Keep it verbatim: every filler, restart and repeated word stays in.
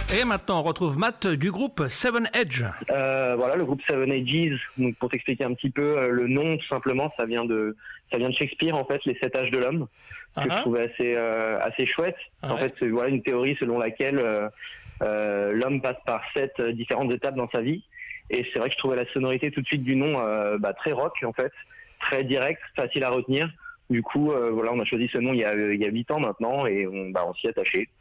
Et maintenant, on retrouve Matt du groupe Seven Edge. Euh, voilà, le groupe Seven Edges. Donc, pour t'expliquer un petit peu, euh, le nom, tout simplement, ça vient de, ça vient de Shakespeare, en fait, les sept âges de l'homme, que uh-huh. je trouvais assez, euh, assez chouette. Uh-huh. En fait, c'est voilà une théorie selon laquelle euh, euh, l'homme passe par sept différentes étapes dans sa vie. Et c'est vrai que je trouvais la sonorité tout de suite du nom euh, bah, très rock, en fait, très direct, facile à retenir. Du coup, euh, voilà, on a choisi ce nom il y a il y a huit ans maintenant et on, bah, on s'y est attaché.